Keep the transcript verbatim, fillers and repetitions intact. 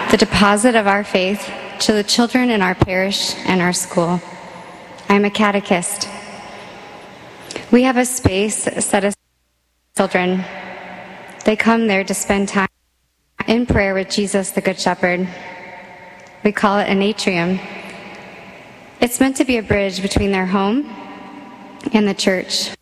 the deposit of our faith to the children in our parish and our school. I'm a catechist. We have a space set aside for children. They come there to spend time in prayer with Jesus, the Good Shepherd. We call it an atrium. It's meant to be a bridge between their home and the church.